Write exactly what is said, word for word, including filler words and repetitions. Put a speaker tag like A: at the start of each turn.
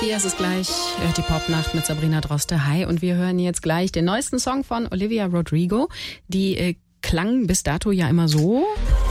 A: vier ist es gleich, äh, die Popnacht mit Sabrina Droste. Hi, und wir hören jetzt gleich den neuesten Song von Olivia Rodrigo. Die äh, klang bis dato ja immer so.